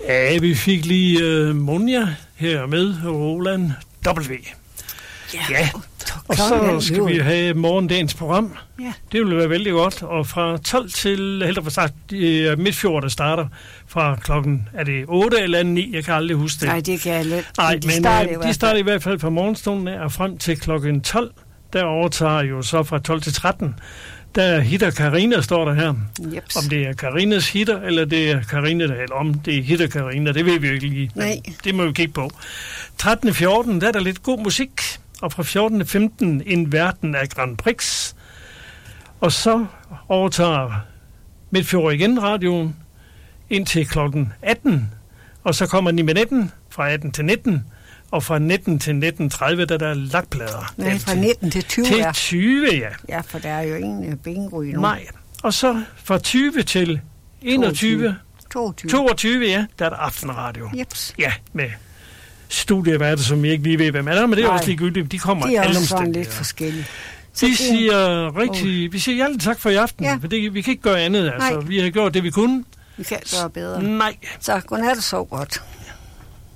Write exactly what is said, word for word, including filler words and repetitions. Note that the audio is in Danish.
Ja, vi fik lige uh, Monja her med, Roland W. Ja, ja. Og så skal vi have morgendagens program. Ja. Det vil være vældig godt. Og fra tolv til, helt for sagt, Midtfjord, der starter fra klokken, er det otte eller ni? Jeg kan aldrig huske det. Nej, det kan jeg lidt. Nej, de men starter, de starter i hvert fald fra morgenstunden af og frem til klokken tolv. Der overtager jo så fra tolv til tretten. Der er Hitter Karina, står der her. Jeps. Om det er Karinas hitter, eller det er Karina, der eller om det er Hitter Karina, det ved vi jo ikke lige. Nej. Det må vi kigge på. tretten til fjorten, der er der lidt god musik. Og fra fjorten til femten, en verden af Grand Prix. Og så overtager Midtfjord igen radioen indtil klokken atten. Og så kommer den i med nitten fra atten til nitten. Og fra nitten til nitten tredive, der der er lakplader. Nej, fra nitten til tyve. Til tyve, ja. Ja, for der er jo ingen bingo endnu. Nej. Og så fra tyve til enogtyve. toogtyve. toogtyve, ja. Der er der aftenradio. Jeps. Ja, med studieværter, som jeg ikke lige ved, hvem er der, men det er Nej. også ligegyldigt. De kommer de er alle også sådan omstændigheder. lidt forskellige. Vi siger rigtig, oh. vi siger hjertelig tak for i aften, ja. For det, vi kan ikke gøre andet. Altså. Vi har gjort det, vi kunne. Vi kan gøre bedre. Nej. Så godnat og sov godt.